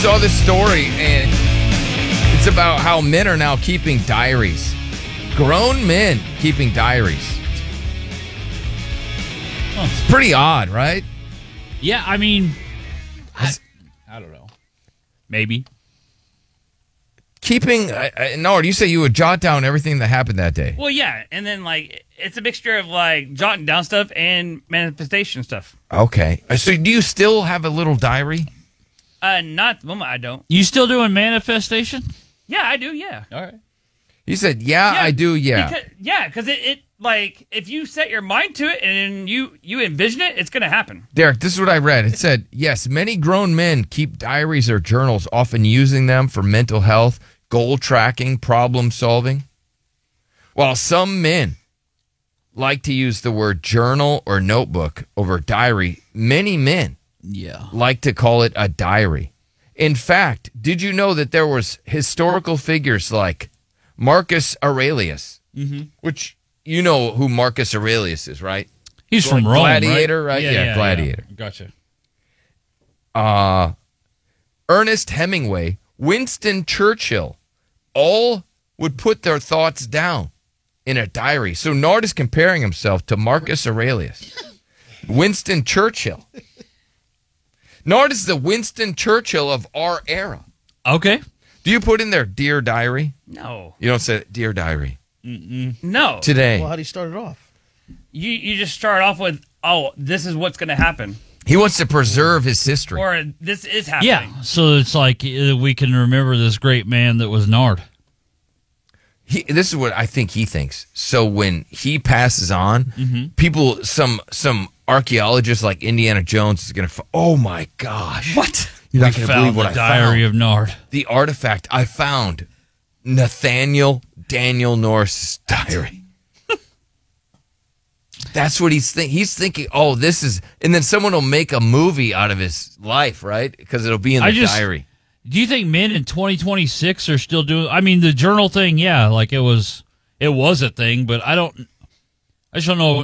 saw this story, and it's about how men are now keeping diaries. Grown men keeping diaries. It's pretty odd, right? Yeah, I mean, I don't know. Maybe. Keeping, Nard, you say you would jot down everything that happened that day. Well, yeah, and then like it's a mixture of like jotting down stuff and manifestation stuff. Okay. So do you still have a little diary? Not at the moment. I don't. You still doing manifestation? Yeah, I do. Yeah. All right. You said, I do, yeah. Because it like if you set your mind to it and you envision it, it's going to happen. Derek, this is what I read. It said, yes, many grown men keep diaries or journals, often using them for mental health, goal tracking, problem solving. While some men like to use the word journal or notebook over diary, many men like to call it a diary. In fact, did you know that there was historical figures like Marcus Aurelius, which you know who Marcus Aurelius is, right? He's from Rome, Gladiator, right? Yeah, Gladiator. Gotcha. Ernest Hemingway, Winston Churchill, all would put their thoughts down in a diary. So Nard is comparing himself to Marcus Aurelius. Winston Churchill. Nard is the Winston Churchill of our era. Okay. Do you put in there, Dear Diary? No. You don't say, Dear Diary. No. Today. Well, how do you start it off? You just start off with, oh, this is what's going to happen. He wants to preserve his history. Or this is happening. Yeah, so it's like we can remember this great man that was Nard. This is what I think he thinks. So when he passes on, people, some archaeologists like Indiana Jones is going to, oh my gosh. What? You're not We going to found believe what the I diary found. of Nard. The artifact I found, Nathaniel Daniel Norris's diary. That's what he's thinking. He's thinking, oh, this is, and then someone will make a movie out of his life, right? Because it'll be in the diary. Do you think men in 2026 are still doing? I mean, the journal thing, yeah, like it was a thing, but I just don't know